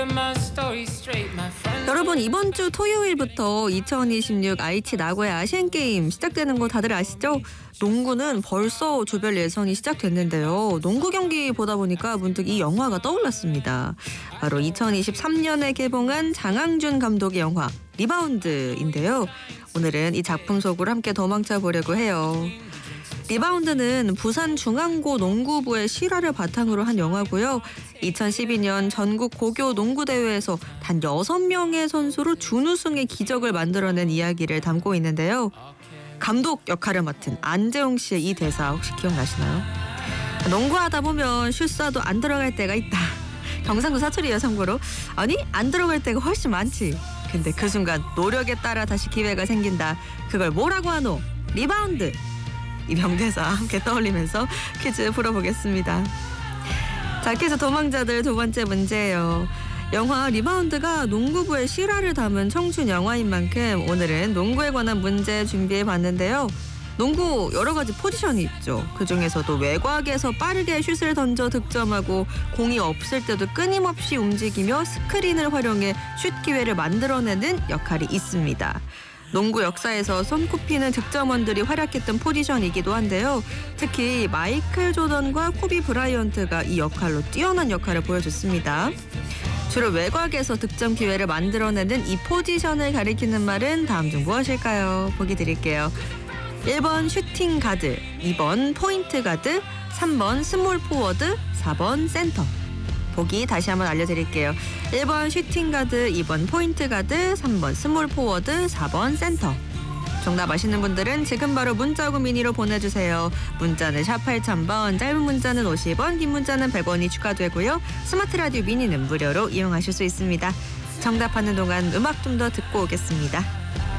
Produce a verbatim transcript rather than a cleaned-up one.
여러분, 이번 주 토요일부터 이천이십육 아이치 나고야 아시안게임 시작되는 거 다들 아시죠? 농구는 벌써 조별 예선이 시작됐는데요. 농구 경기 보다 보니까 문득 이 영화가 떠올랐습니다. 바로 이천이십삼 년에 개봉한 장항준 감독의 영화 리바운드인데요. 오늘은 이 작품 속으로 함께 도망쳐 보려고 해요. 리바운드는 부산중앙고 농구부의 실화를 바탕으로 한 영화고요. 이천십이 년 전국 고교 농구대회에서 단 여섯 명의 선수로 준우승의 기적을 만들어낸 이야기를 담고 있는데요. 감독 역할을 맡은 안재홍 씨의 이 대사 혹시 기억나시나요? 농구하다 보면 슛 쏴도 안 들어갈 때가 있다. 경상도 사투리예요, 참고로. 아니, 안 들어갈 때가 훨씬 많지. 근데 그 순간 노력에 따라 다시 기회가 생긴다. 그걸 뭐라고 하노? 리바운드. 이 명대사 함께 떠올리면서 퀴즈 풀어보겠습니다. 자, 퀴즈 도망자들 두 번째 문제예요. 영화 리바운드가 농구부의 실화를 담은 청춘 영화인 만큼 오늘은 농구에 관한 문제 준비해봤는데요. 농구 여러 가지 포지션이 있죠. 그중에서도 외곽에서 빠르게 슛을 던져 득점하고 공이 없을 때도 끊임없이 움직이며 스크린을 활용해 슛 기회를 만들어내는 역할이 있습니다. 농구 역사에서 손꼽히는 득점원들이 활약했던 포지션이기도 한데요. 특히 마이클 조던과 코비 브라이언트가 이 역할로 뛰어난 역할을 보여줬습니다. 주로 외곽에서 득점 기회를 만들어내는 이 포지션을 가리키는 말은 다음 중 무엇일까요? 보기 드릴게요. 일 번 슈팅 가드, 이 번 포인트 가드, 삼 번 스몰 포워드, 사 번 센터. 보기 다시 한번 알려드릴게요. 일 번 슈팅 가드, 이 번 포인트 가드, 삼 번 스몰 포워드, 사 번 센터. 정답 아시는 분들은 지금 바로 문자하고 미니로 보내주세요. 문자는 샵 팔천 번, 짧은 문자는 오십 원, 긴 문자는 백 원이 추가되고요. 스마트 라디오 미니는 무료로 이용하실 수 있습니다. 정답하는 동안 음악 좀 더 듣고 오겠습니다.